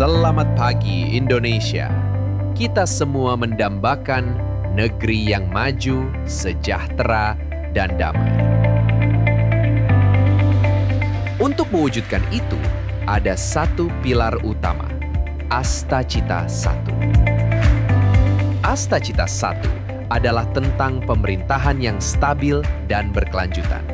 Selamat pagi Indonesia. Kita semua mendambakan negeri yang maju, sejahtera, dan damai. Untuk mewujudkan itu, ada satu pilar utama, Astacita 1. Astacita 1 adalah tentang pemerintahan yang stabil dan berkelanjutan.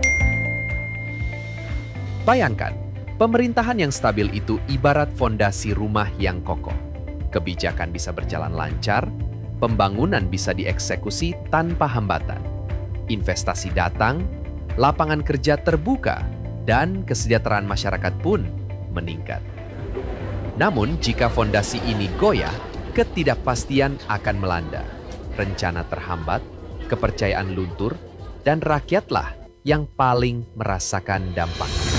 Bayangkan, pemerintahan yang stabil itu ibarat fondasi rumah yang kokoh. Kebijakan bisa berjalan lancar, pembangunan bisa dieksekusi tanpa hambatan, investasi datang, lapangan kerja terbuka, dan kesejahteraan masyarakat pun meningkat. Namun, jika fondasi ini goyah, ketidakpastian akan melanda, rencana terhambat, kepercayaan luntur, dan rakyatlah yang paling merasakan dampaknya.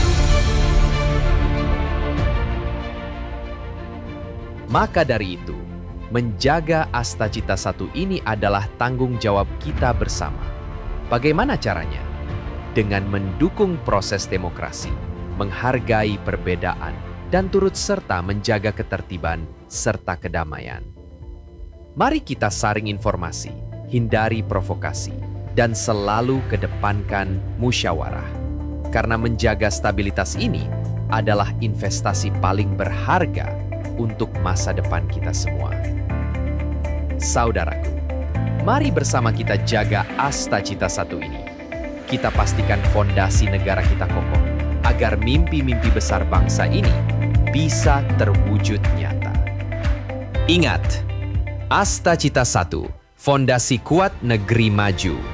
Maka dari itu, menjaga Astacita 1 ini adalah tanggung jawab kita bersama. Bagaimana caranya? Dengan mendukung proses demokrasi, menghargai perbedaan, dan turut serta menjaga ketertiban serta kedamaian. Mari kita saring informasi, hindari provokasi, dan selalu kedepankan musyawarah. Karena menjaga stabilitas ini adalah investasi paling berharga untuk masa depan kita semua. Saudaraku, mari bersama kita jaga Astacita 1 ini. Kita pastikan fondasi negara kita kokoh, agar mimpi-mimpi besar bangsa ini bisa terwujud nyata. Ingat, Astacita 1, fondasi kuat negeri maju.